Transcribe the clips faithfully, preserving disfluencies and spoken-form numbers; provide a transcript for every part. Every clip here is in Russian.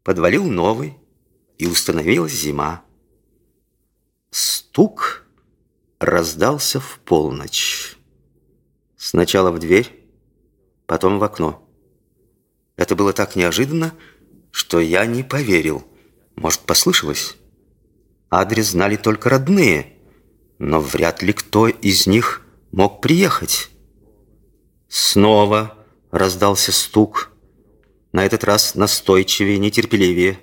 подвалил новый, и установилась зима. Стук раздался в полночь. Сначала в дверь, потом в окно. Это было так неожиданно, что я не поверил. Может, послышалось? Адрес знали только родные, но вряд ли кто из них мог приехать. Снова раздался стук, на этот раз настойчивее, нетерпеливее.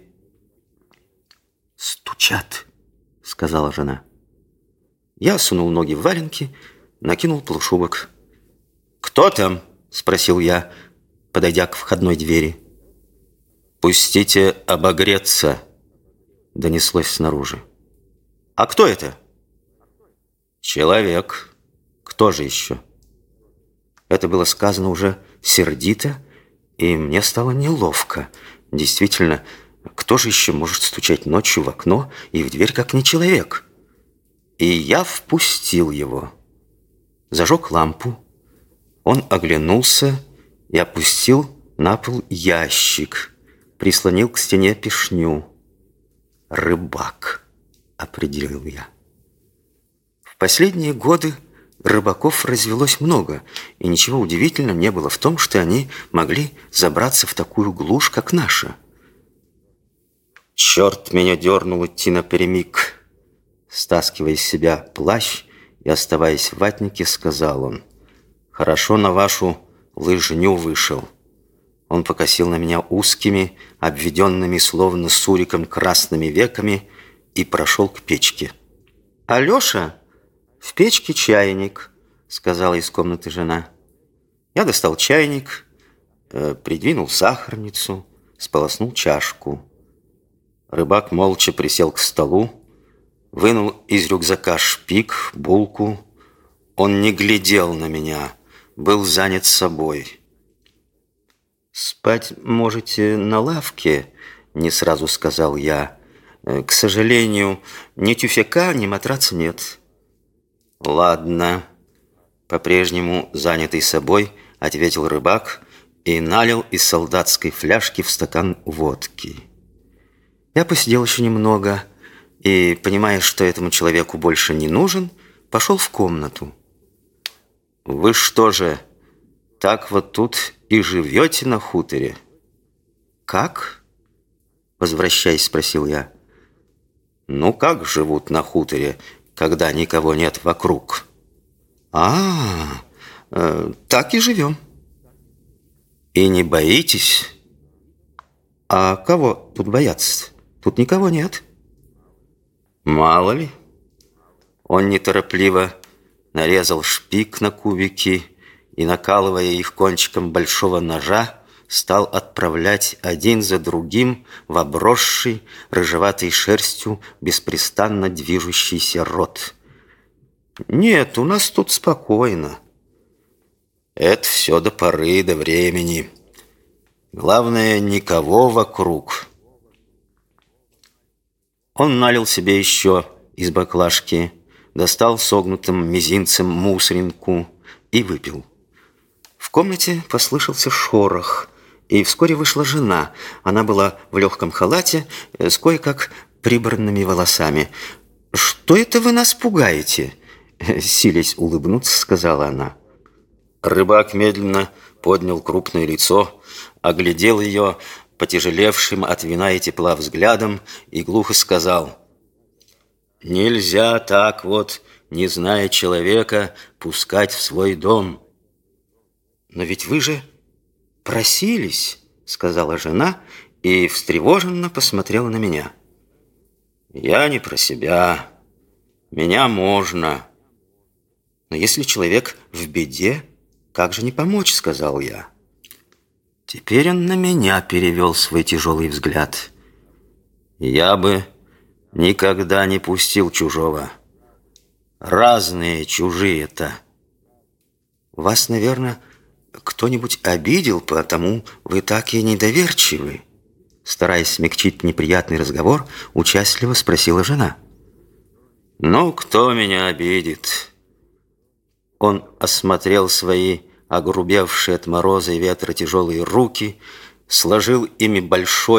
«Стучат», — сказала жена. Я сунул ноги в валенки, накинул полушубок. «Кто там?» — спросил я, подойдя к входной двери. «Пустите обогреться», — донеслось снаружи. «А кто это?» «Человек. Кто же еще?» Это было сказано уже сердито, и мне стало неловко. Действительно, кто же еще может стучать ночью в окно и в дверь, как не человек? И я впустил его. Зажег лампу. Он оглянулся и опустил на пол ящик, прислонил к стене пешню. «Рыбак», — определил я. В последние годы рыбаков развелось много, и ничего удивительного не было в том, что они могли забраться в такую глушь, как наша. Черт меня дернул идти напрямик. Стаскивая из себя плащ и оставаясь в ватнике, сказал он: «Хорошо на вашу лыжню вышел». Он покосил на меня узкими, обведенными словно суриком красными веками и прошел к печке. «Алеша, в печке чайник», — сказала из комнаты жена. Я достал чайник, э, придвинул сахарницу, сполоснул чашку. Рыбак молча присел к столу, вынул из рюкзака шпик, булку. Он не глядел на меня, был занят собой. «Спать можете на лавке», — не сразу сказал я. «К сожалению, ни тюфяка, ни матраца нет». «Ладно», — по-прежнему занятый собой, ответил рыбак и налил из солдатской фляжки в стакан водки. Я посидел еще немного и, понимая, что этому человеку больше не нужен, пошел в комнату. «Вы что же, так вот тут и живете на хуторе?» «Как?» — возвращаясь, спросил я. «Ну, как живут на хуторе, когда никого нет вокруг?» «А, э, так и живем». «И не боитесь?» «А кого тут бояться? Тут никого нет». «Мало ли». Он неторопливо нарезал шпик на кубики и, накалывая их кончиком большого ножа, стал отправлять один за другим в обросший рыжеватой шерстью беспрестанно движущийся рот. «Нет, у нас тут спокойно». «Это все до поры, до времени. Главное, никого вокруг». Он налил себе еще из баклажки, достал согнутым мизинцем мусоринку и выпил. В комнате послышался шорох, и вскоре вышла жена. Она была в легком халате с кое-как прибранными волосами. «Что это вы нас пугаете?» Силясь улыбнуться, сказала она. Рыбак медленно поднял крупное лицо, оглядел ее потяжелевшим от вина и тепла взглядом и глухо сказал: «Нельзя так вот, не зная человека, пускать в свой дом». «Но ведь вы же просились», — сказала жена и встревоженно посмотрела на меня. «Я не про себя. Меня можно». «Но если человек в беде, как же не помочь?» — сказал я. Теперь он на меня перевел свой тяжелый взгляд. «Я бы никогда не пустил чужого. Разные чужие-то». «Вас, наверное, кто-нибудь обидел, потому вы так и недоверчивы?» Стараясь смягчить неприятный разговор, участливо спросила жена. «Ну, кто меня обидит?» Он осмотрел свои огрубевшие от мороза и ветра тяжелые руки, сложил ими большой